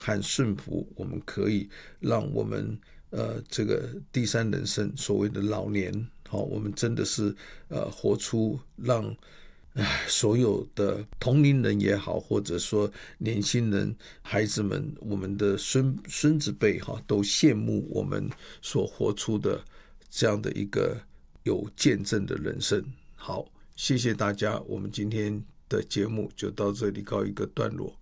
和顺服，我们可以让我们这个第三人生所谓的老年，我们真的是活出让所有的同龄人也好，或者说年轻人、孩子们，我们的孙子辈都羡慕我们所活出的这样的一个有见证的人生。好，谢谢大家，我们今天的节目就到这里告一个段落。